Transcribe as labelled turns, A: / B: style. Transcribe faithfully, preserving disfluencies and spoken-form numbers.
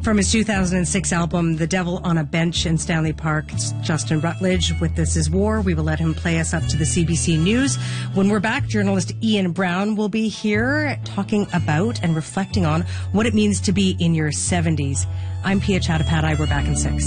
A: From his two thousand six album, The Devil on a Bench in Stanley Park, it's Justin Rutledge with This Is War. We will let him play us up to the C B C News. When we're back, journalist Ian Brown will be here talking about and reflecting on what it means to be in your seventies. I'm Pia Chattopadhyay. We're back in six.